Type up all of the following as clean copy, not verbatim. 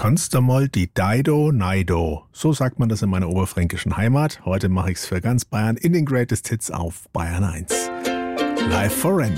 Kannst du mal die Daido Naido? So sagt man das in meiner oberfränkischen Heimat. Heute mache ich's für ganz Bayern in den Greatest Hits auf Bayern 1. Live for Rent.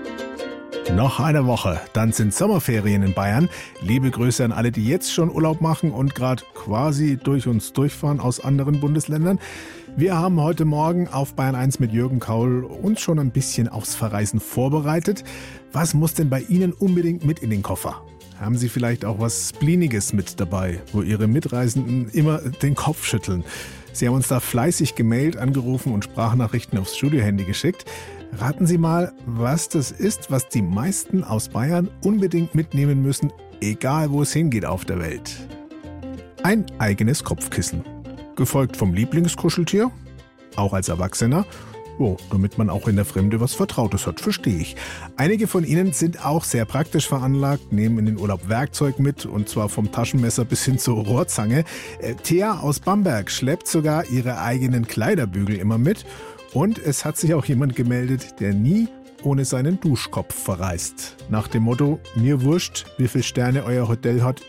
Noch eine Woche, dann sind Sommerferien in Bayern. Liebe Grüße an alle, die jetzt schon Urlaub machen und gerade quasi durch uns durchfahren aus anderen Bundesländern. Wir haben heute Morgen auf Bayern 1 mit Jürgen Kaul uns schon ein bisschen aufs Verreisen vorbereitet. Was muss denn bei Ihnen unbedingt mit in den Koffer? Haben Sie vielleicht auch was Spleeniges mit dabei, wo Ihre Mitreisenden immer den Kopf schütteln? Sie haben uns da fleißig gemailt, angerufen und Sprachnachrichten aufs Studiohandy geschickt. Raten Sie mal, was das ist, was die meisten aus Bayern unbedingt mitnehmen müssen, egal wo es hingeht auf der Welt. Ein eigenes Kopfkissen. Gefolgt vom Lieblingskuscheltier, auch als Erwachsener. Oh, damit man auch in der Fremde was Vertrautes hat, verstehe ich. Einige von Ihnen sind auch sehr praktisch veranlagt, nehmen in den Urlaub Werkzeug mit, und zwar vom Taschenmesser bis hin zur Rohrzange. Thea aus Bamberg schleppt sogar ihre eigenen Kleiderbügel immer mit. Und es hat sich auch jemand gemeldet, der nie ohne seinen Duschkopf verreist. Nach dem Motto, mir wurscht, wie viele Sterne euer Hotel hat,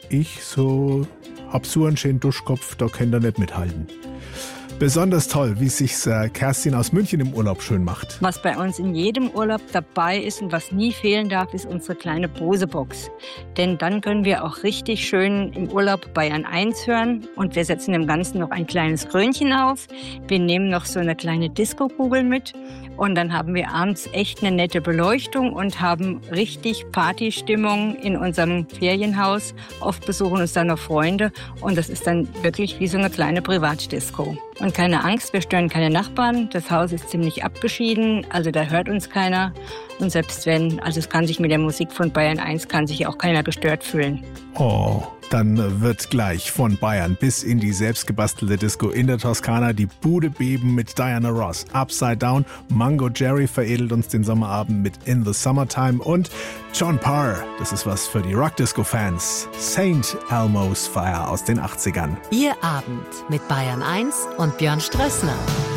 hab so einen schönen Duschkopf, da könnt ihr nicht mithalten. Besonders toll, wie sich's Kerstin aus München im Urlaub schön macht. Was bei uns in jedem Urlaub dabei ist und was nie fehlen darf, ist unsere kleine Bose-Box. Denn dann können wir auch richtig schön im Urlaub Bayern 1 hören. Und wir setzen dem Ganzen noch ein kleines Krönchen auf. Wir nehmen noch so eine kleine Disco-Kugel mit. Und dann haben wir abends echt eine nette Beleuchtung und haben richtig Partystimmung in unserem Ferienhaus. Oft besuchen uns dann noch Freunde. Und das ist dann wirklich wie so eine kleine Privatdisco. Und keine Angst, wir stören keine Nachbarn. Das Haus ist ziemlich abgeschieden, also da hört uns keiner. Und selbst wenn, also es kann sich mit der Musik von Bayern 1 kann sich auch keiner gestört fühlen. Oh, dann wird gleich von Bayern bis in die selbstgebastelte Disco in der Toskana die Bude beben mit Diana Ross. Upside Down, Mango Jerry veredelt uns den Sommerabend mit In the Summertime und John Parr, das ist was für die Rock-Disco-Fans. St. Elmo's Fire aus den 80ern. Ihr Abend mit Bayern 1 und Björn Strössner.